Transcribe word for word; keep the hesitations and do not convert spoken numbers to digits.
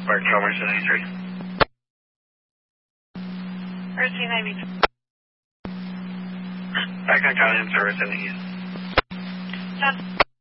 Mark Chalmers, ninety-three. Earthsea ninety-three. Backcount County in service in the east. John.